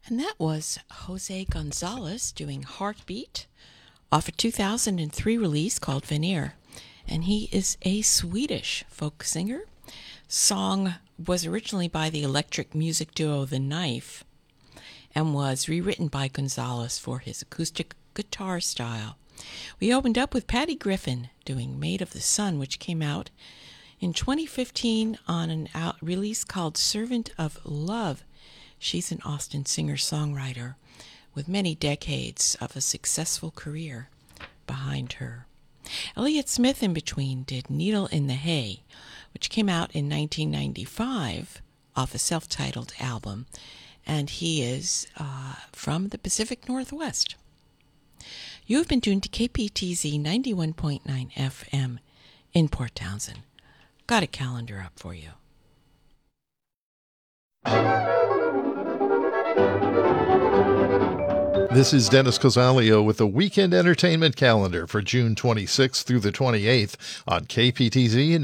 And that was Jose Gonzalez doing Heartbeat off a 2003 release called Veneer. And he is a Swedish folk singer. Song was originally by the electric music duo The Knife and was rewritten by Gonzalez for his acoustic guitar style. We opened up with Patty Griffin doing Maid of the Sun, which came out in 2015 on an release called Servant of Love. She's an Austin singer-songwriter with many decades of a successful career behind her. Elliott Smith, in between, did Needle in the Hay, which came out in 1995 off a self-titled album, and he is from the Pacific Northwest. You've been tuned to KPTZ 91.9 FM in Port Townsend. Got a calendar up for you. This is Dennis Cosalio with the Weekend Entertainment Calendar for June 26th through the 28th on KPTZ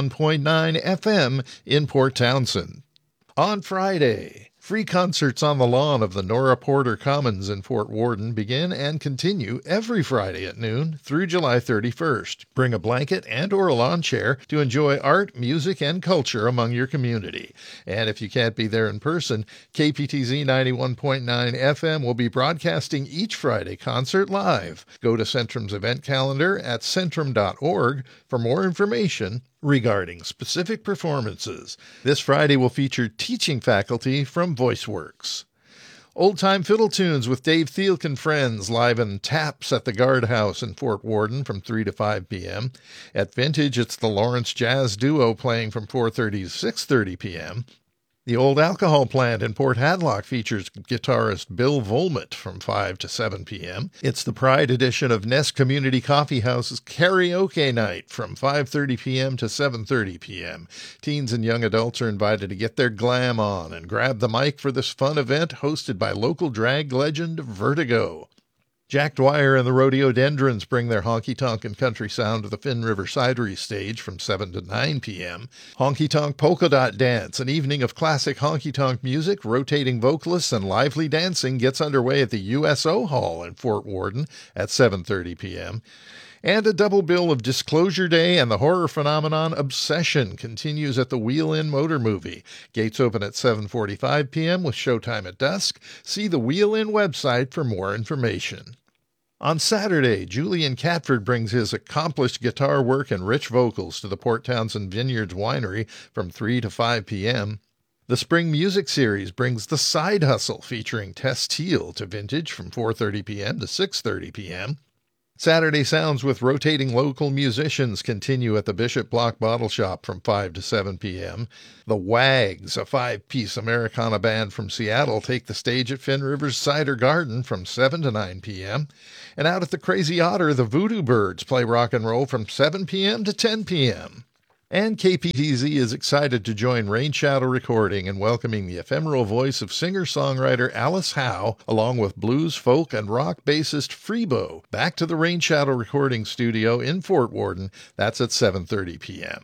91.9 FM in Port Townsend. On Friday, free concerts on the lawn of the Nora Porter Commons in Fort Worden begin and continue every Friday at noon through July 31st. Bring a blanket and or a lawn chair to enjoy art, music, and culture among your community. And if you can't be there in person, KPTZ 91.9 FM will be broadcasting each Friday concert live. Go to Centrum's event calendar at centrum.org for more information regarding specific performances. This Friday will feature teaching faculty from VoiceWorks. Old-time fiddle tunes with Dave Thielk and Friends live in Taps at the Guardhouse in Fort Worden from 3 to 5 p.m. At Vintage, it's the Lawrence Jazz Duo playing from 4:30 to 6:30 p.m. The Old Alcohol Plant in Port Hadlock features guitarist Bill Volmet from 5 to 7 p.m. It's the Pride edition of Nest Community Coffee House's Karaoke Night from 5:30 p.m. to 7:30 p.m. Teens and young adults are invited to get their glam on and grab the mic for this fun event hosted by local drag legend Vertigo. Jack Dwyer and the Rhododendrons bring their honky-tonk and country sound to the Finn River Cidery stage from 7 to 9 p.m. Honky Tonk Polka Dot Dance, an evening of classic honky-tonk music, rotating vocalists, and lively dancing gets underway at the USO Hall in Fort Worden at 7:30 p.m. And a double bill of Disclosure Day and the horror phenomenon Obsession continues at the Wheel-In Motor Movie. Gates open at 7:45 p.m. with showtime at dusk. See the Wheel-In website for more information. On Saturday, Julian Catford brings his accomplished guitar work and rich vocals to the Port Townsend Vineyards Winery from 3 to 5 p.m. The Spring Music Series brings The Side Hustle featuring Tess Teal to Vintage from 4:30 p.m. to 6:30 p.m. Saturday Sounds with rotating local musicians continue at the Bishop Block Bottle Shop from 5 to 7 p.m. The Wags, a 5-piece Americana band from Seattle, take the stage at Finn River's Cider Garden from 7 to 9 p.m. And out at the Crazy Otter, the Voodoo Birds play rock and roll from 7 p.m. to 10 p.m. And KPTZ is excited to join Rain Shadow Recording in welcoming the ephemeral voice of singer-songwriter Alice Howe, along with blues, folk, and rock bassist Freebo, back to the Rain Shadow Recording Studio in Fort Worden. That's at 7:30 p.m.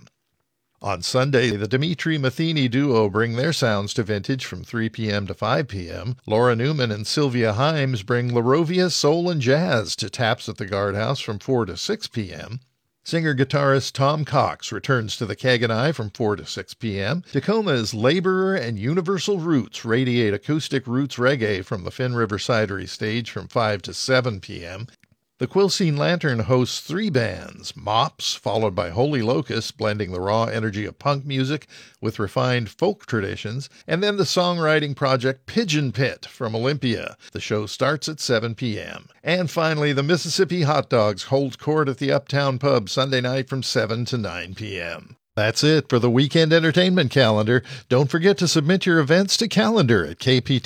On Sunday, the Dimitri Matheny Duo bring their sounds to Vintage from 3 p.m. to 5 p.m. Laura Newman and Sylvia Himes bring Larovia Soul and Jazz to Taps at the Guardhouse from 4 to 6 p.m. Singer-guitarist Tom Cox returns to the Keg and I from 4 to 6 p.m. Tacoma's Laborer and Universal Roots radiate acoustic roots reggae from the Finn River Cidery stage from 5 to 7 p.m. The Quilcene Lantern hosts 3 bands, Mops, followed by Holy Locust, blending the raw energy of punk music with refined folk traditions, and then the songwriting project Pigeon Pit from Olympia. The show starts at 7 p.m. And finally, the Mississippi Hot Dogs hold court at the Uptown Pub Sunday night from 7 to 9 p.m. That's it for the Weekend Entertainment Calendar. Don't forget to submit your events to calendar at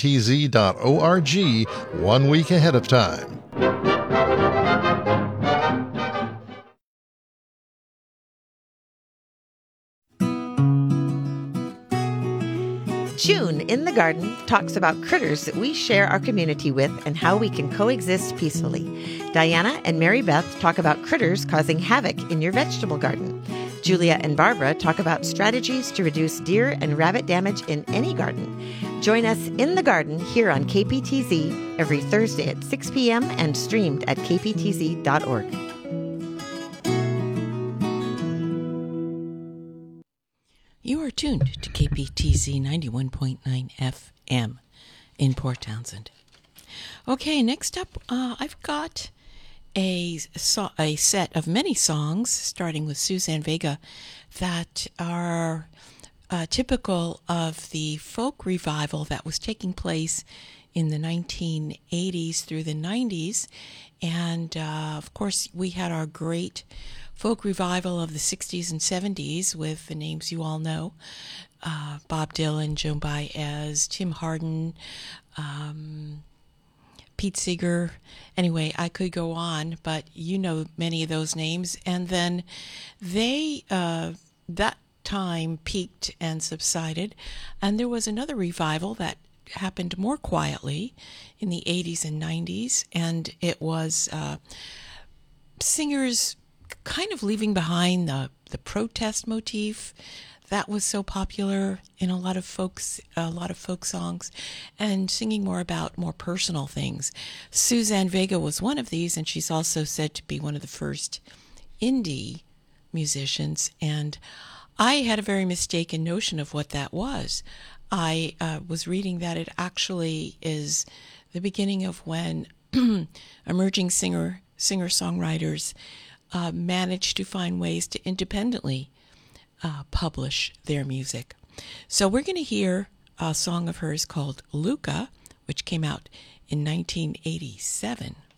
kptz.org 1 week ahead of time. June in the Garden talks about critters that we share our community with and how we can coexist peacefully. Diana and Mary Beth talk about critters causing havoc in your vegetable garden. Julia and Barbara talk about strategies to reduce deer and rabbit damage in any garden. Join us in the garden here on KPTZ every Thursday at 6 p.m. and streamed at kptz.org. You are tuned to KPTZ 91.9 FM in Port Townsend. Okay, next up, I've got a set of many songs, starting with Suzanne Vega, that are typical of the folk revival that was taking place in the 1980s through the 90s. And, of course, we had our great folk revival of the 60s and 70s with the names you all know, Bob Dylan, Joan Baez, Tim Hardin, Pete Seeger. Anyway, I could go on, but you know many of those names. And then they, that time peaked and subsided, and there was another revival that happened more quietly in the 80s and 90s, and it was singers kind of leaving behind the protest motif that was so popular in a lot of folk songs, and singing more about more personal things. Suzanne Vega was one of these, and she's also said to be one of the first indie musicians, and I had a very mistaken notion of what that was. I was reading that it is the beginning of when emerging singer-songwriters managed to find ways to independently publish their music. So we're going to hear a song of hers called Luca, which came out in 1987.